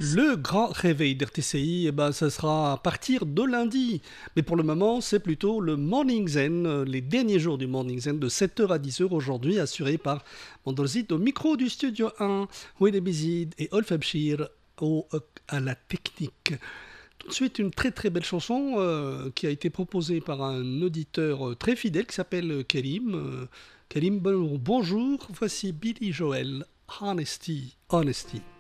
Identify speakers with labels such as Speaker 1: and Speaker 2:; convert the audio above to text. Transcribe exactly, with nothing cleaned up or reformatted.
Speaker 1: Le grand réveil d'R T C I, eh ben, ça sera à partir de lundi. Mais pour le moment, c'est plutôt le Morning Zen, euh, les derniers jours du Morning Zen de sept heures à dix heures aujourd'hui, assuré par Mondolzit au micro du studio un, Wade Bizid et Olf Abshir au, euh, à la technique. Tout de suite, une très très belle chanson euh, qui a été proposée par un auditeur euh, très fidèle qui s'appelle euh, Karim. Euh, Karim, bon- bonjour, voici Billy Joel, Honesty, Honesty.